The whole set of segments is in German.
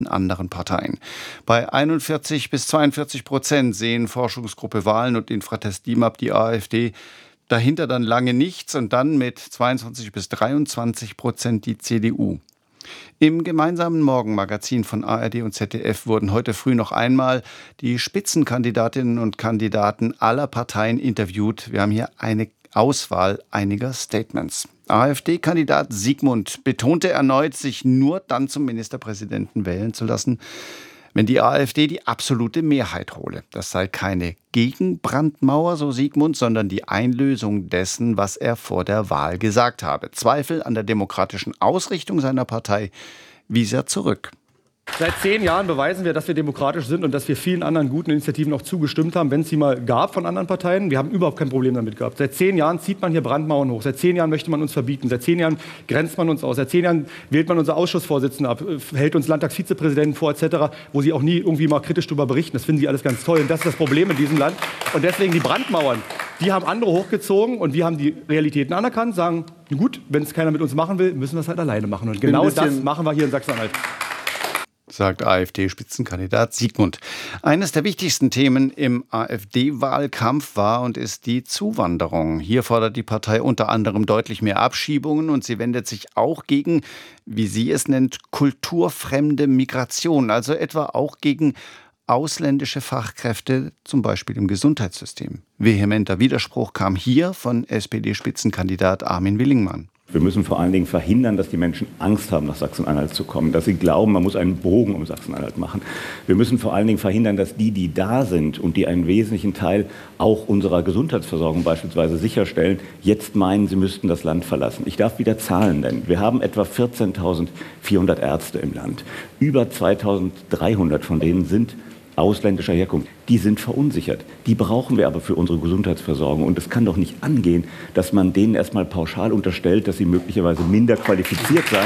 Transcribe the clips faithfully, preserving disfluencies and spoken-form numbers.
anderen Parteien. Bei einundvierzig bis zweiundvierzig Prozent sehen Forschungsgruppe Wahlen und Infratest DIMAP die AfD. Dahinter dann lange nichts und dann mit zweiundzwanzig bis dreiundzwanzig Prozent die C D U. Im gemeinsamen Morgenmagazin von A R D und Z D F wurden heute früh noch einmal die Spitzenkandidatinnen und Kandidaten aller Parteien interviewt. Wir haben hier eine Auswahl einiger Statements. AfD-Kandidat Siegmund betonte erneut, sich nur dann zum Ministerpräsidenten wählen zu lassen, wenn die AfD die absolute Mehrheit hole. Das sei keine Gegenbrandmauer, so Siegmund, sondern die Einlösung dessen, was er vor der Wahl gesagt habe. Zweifel an der demokratischen Ausrichtung seiner Partei wies er zurück. Seit zehn Jahren beweisen wir, dass wir demokratisch sind und dass wir vielen anderen guten Initiativen auch zugestimmt haben, wenn es sie mal gab von anderen Parteien. Wir haben überhaupt kein Problem damit gehabt. Seit zehn Jahren zieht man hier Brandmauern hoch. Seit zehn Jahren möchte man uns verbieten. Seit zehn Jahren grenzt man uns aus. Seit zehn Jahren wählt man unsere Ausschussvorsitzenden ab, hält uns Landtagsvizepräsidenten vor et cetera, wo sie auch nie irgendwie mal kritisch darüber berichten. Das finden sie alles ganz toll. Und das ist das Problem in diesem Land. Und deswegen die Brandmauern, die haben andere hochgezogen und wir haben die Realitäten anerkannt, sagen, gut, wenn es keiner mit uns machen will, müssen wir es halt alleine machen. Und genau das machen wir hier in Sachsen-Anhalt. Sagt AfD-Spitzenkandidat Siegmund. Eines der wichtigsten Themen im AfD-Wahlkampf war und ist die Zuwanderung. Hier fordert die Partei unter anderem deutlich mehr Abschiebungen und sie wendet sich auch gegen, wie sie es nennt, kulturfremde Migration, also etwa auch gegen ausländische Fachkräfte, zum Beispiel im Gesundheitssystem. Vehementer Widerspruch kam hier von S P D-Spitzenkandidat Armin Willingmann. Wir müssen vor allen Dingen verhindern, dass die Menschen Angst haben, nach Sachsen-Anhalt zu kommen, dass sie glauben, man muss einen Bogen um Sachsen-Anhalt machen. Wir müssen vor allen Dingen verhindern, dass die, die da sind und die einen wesentlichen Teil auch unserer Gesundheitsversorgung beispielsweise sicherstellen, jetzt meinen, sie müssten das Land verlassen. Ich darf wieder Zahlen nennen. Wir haben etwa vierzehntausendvierhundert Ärzte im Land. Über zweitausenddreihundert von denen sind ausländischer Herkunft. Die sind verunsichert. Die brauchen wir aber für unsere Gesundheitsversorgung. Und es kann doch nicht angehen, dass man denen erstmal pauschal unterstellt, dass sie möglicherweise minder qualifiziert seien.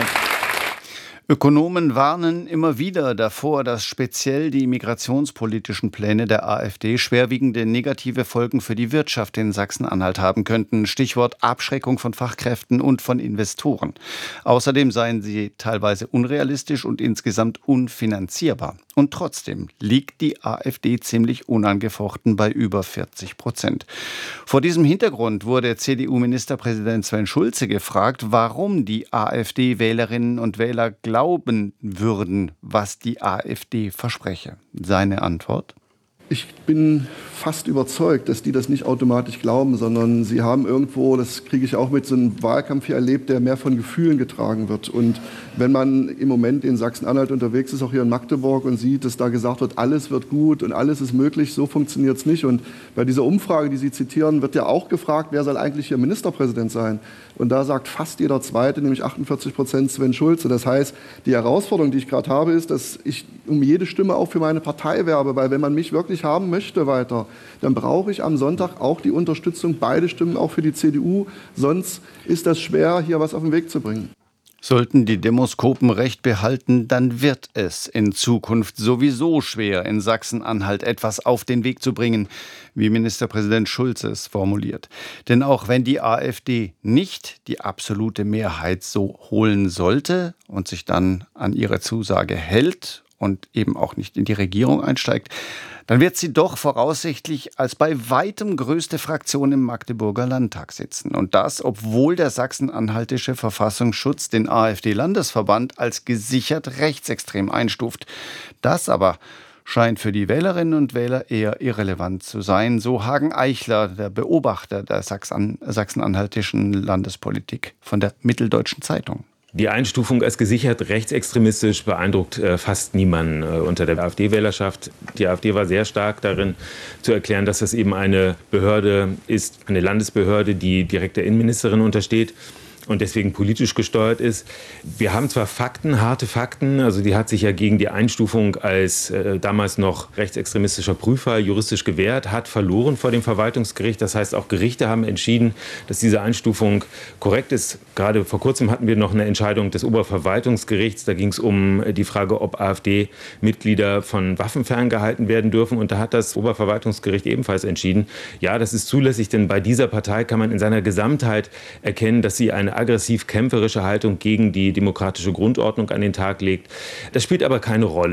Ökonomen warnen immer wieder davor, dass speziell die migrationspolitischen Pläne der AfD schwerwiegende negative Folgen für die Wirtschaft in Sachsen-Anhalt haben könnten. Stichwort Abschreckung von Fachkräften und von Investoren. Außerdem seien sie teilweise unrealistisch und insgesamt unfinanzierbar. Und trotzdem liegt die AfD ziemlich unangefochten bei über vierzig Prozent. Vor diesem Hintergrund wurde C D U-Ministerpräsident Sven Schulze gefragt, warum die AfD-Wählerinnen und Wähler glauben würden, was die AfD verspreche. Seine Antwort? Ich bin fast überzeugt, dass die das nicht automatisch glauben, sondern sie haben irgendwo, das kriege ich auch mit, so einem Wahlkampf hier erlebt, der mehr von Gefühlen getragen wird. Und wenn man im Moment in Sachsen-Anhalt unterwegs ist, auch hier in Magdeburg, und sieht, dass da gesagt wird, alles wird gut und alles ist möglich, so funktioniert es nicht. Und bei dieser Umfrage, die Sie zitieren, wird ja auch gefragt, wer soll eigentlich hier Ministerpräsident sein? Und da sagt fast jeder Zweite, nämlich achtundvierzig Prozent, Sven Schulze. Das heißt, die Herausforderung, die ich gerade habe, ist, dass ich um jede Stimme auch für meine Partei werbe, weil wenn man mich wirklich haben möchte weiter, dann brauche ich am Sonntag auch die Unterstützung, beide Stimmen auch für die C D U, sonst ist das schwer, hier was auf den Weg zu bringen. Sollten die Demoskopen recht behalten, dann wird es in Zukunft sowieso schwer, in Sachsen-Anhalt etwas auf den Weg zu bringen, wie Ministerpräsident Schulze es formuliert. Denn auch wenn die AfD nicht die absolute Mehrheit so holen sollte und sich dann an ihre Zusage hält und eben auch nicht in die Regierung einsteigt, dann wird sie doch voraussichtlich als bei weitem größte Fraktion im Magdeburger Landtag sitzen. Und das, obwohl der sachsen-anhaltische Verfassungsschutz den AfD-Landesverband als gesichert rechtsextrem einstuft. Das aber scheint für die Wählerinnen und Wähler eher irrelevant zu sein, so Hagen Eichler, der Beobachter der Sachsen- sachsen-anhaltischen Landespolitik von der Mitteldeutschen Zeitung. Die Einstufung als gesichert rechtsextremistisch beeindruckt äh, fast niemanden äh, unter der AfD-Wählerschaft. Die AfD war sehr stark darin zu erklären, dass das eben eine Behörde ist, eine Landesbehörde, die direkt der Innenministerin untersteht und deswegen politisch gesteuert ist. Wir haben zwar Fakten, harte Fakten, also die hat sich ja gegen die Einstufung als äh, damals noch rechtsextremistischer Prüfer juristisch gewehrt, hat verloren vor dem Verwaltungsgericht. Das heißt, auch Gerichte haben entschieden, dass diese Einstufung korrekt ist. Gerade vor kurzem hatten wir noch eine Entscheidung des Oberverwaltungsgerichts. Da ging es um die Frage, ob AfD-Mitglieder von Waffen ferngehalten werden dürfen. Und da hat das Oberverwaltungsgericht ebenfalls entschieden, ja, das ist zulässig, denn bei dieser Partei kann man in seiner Gesamtheit erkennen, dass sie eine aggressiv-kämpferische Haltung gegen die demokratische Grundordnung an den Tag legt. Das spielt aber keine Rolle.